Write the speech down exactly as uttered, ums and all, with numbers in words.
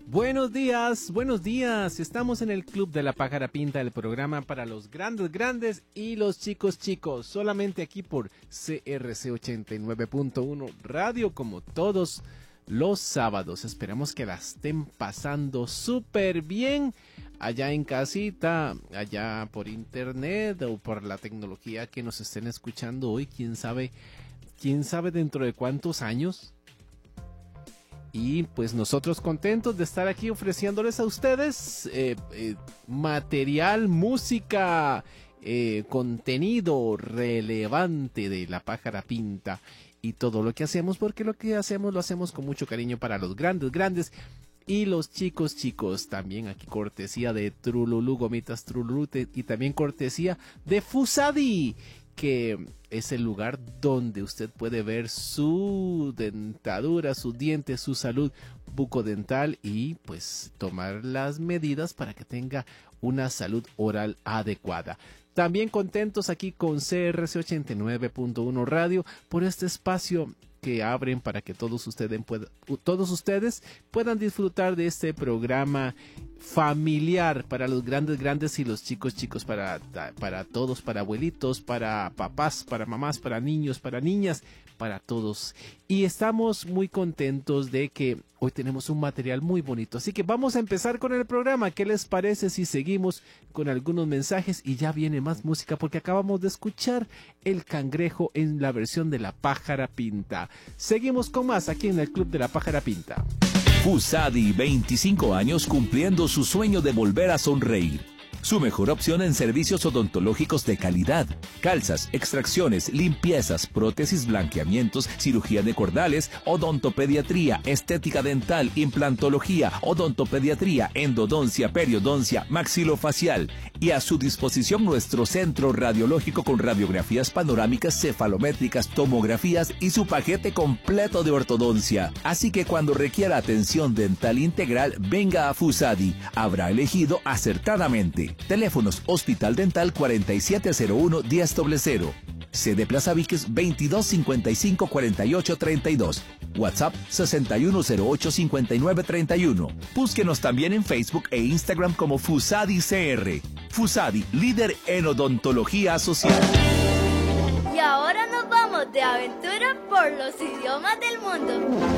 Buenos días, buenos días. Estamos en el Club de la Pájara Pinta, el programa para los grandes grandes y los chicos chicos. Solamente aquí por C R C ochenta y nueve punto uno Radio, como todos los sábados. Esperamos que la estén pasando súper bien allá en casita, allá por internet o por la tecnología que nos estén escuchando hoy. Quién sabe, quién sabe dentro de cuántos años. Y pues nosotros contentos de estar aquí ofreciéndoles a ustedes eh, eh, material, música, eh, contenido relevante de la Pájara Pinta y todo lo que hacemos, porque lo que hacemos lo hacemos con mucho cariño para los grandes, grandes y los chicos, chicos. También aquí cortesía de Trululú, Gomitas Trululú, y también cortesía de Fusadi, que es el lugar donde usted puede ver su dentadura, sus dientes, su salud bucodental y pues tomar las medidas para que tenga una salud oral adecuada. También contentos aquí con C R C ochenta y nueve punto uno Radio por este espacio que abren para que todos ustedes, puedan, todos ustedes puedan disfrutar de este programa familiar para los grandes grandes y los chicos chicos, para, para todos, para abuelitos, para papás, para mamás, para niños, para niñas, para todos. Y estamos muy contentos de que hoy tenemos un material muy bonito. Así que vamos a empezar con el programa. ¿Qué les parece si seguimos con algunos mensajes? Y ya viene más música porque acabamos de escuchar El Cangrejo en la versión de La Pájara Pinta. Seguimos con más aquí en el Club de la Pájara Pinta. Fusadi, veinticinco años cumpliendo su sueño de volver a sonreír. Su mejor opción en servicios odontológicos de calidad. Calzas, extracciones, limpiezas, prótesis, blanqueamientos, cirugía de cordales, odontopediatría, estética dental, implantología, odontopediatría, endodoncia, periodoncia, maxilofacial. Y a su disposición nuestro centro radiológico con radiografías panorámicas, cefalométricas, tomografías y su paquete completo de ortodoncia. Así que cuando requiera atención dental integral, venga a Fusadi. Habrá elegido acertadamente. Teléfonos: Hospital Dental cuarenta y siete cero uno diez cero. Sede Plaza Víquez veintidós cincuenta y cinco cuarenta y ocho treinta y dos. WhatsApp sesenta y uno cero ocho cincuenta y nueve treinta y uno. Búsquenos también en Facebook e Instagram como Fusadi C R. Fusadi, líder en odontología asociada. Y ahora nos vamos de aventura por los idiomas del mundo.